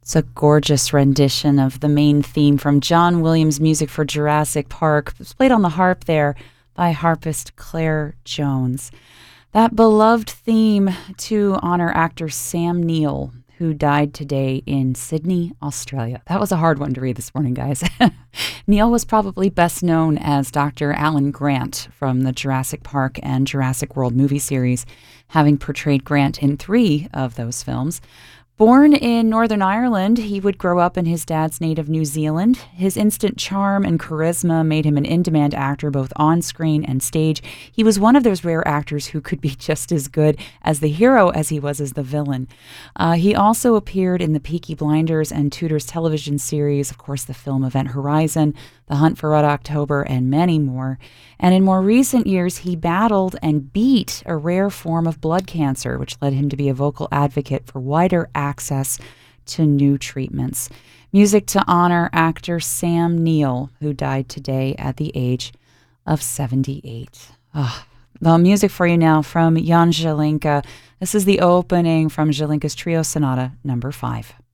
It's a gorgeous rendition of the main theme from John Williams' music for Jurassic Park. It was played on the harp there by harpist Claire Jones. That beloved theme to honor actor Sam Neill, who died today in Sydney, Australia. That was a hard one to read this morning, guys. Neill was probably best known as Dr. Alan Grant from the Jurassic Park and Jurassic World movie series, having portrayed Grant in 3 of those films. Born in Northern Ireland, he would grow up in his dad's native New Zealand. His instant charm and charisma made him an in-demand actor both on screen and stage. He was one of those rare actors who could be just as good as the hero as he was as the villain. He also appeared in the Peaky Blinders and Tudors television series, of course, the film Event Horizon, The Hunt for Red October, and many more. And in more recent years, he battled and beat a rare form of blood cancer, which led him to be a vocal advocate for wider access to new treatments. Music to honor actor Sam Neill, who died today at the age of 78. The music for you now from Jan Zelenka. This is the opening from Zelenka's Trio Sonata number 5.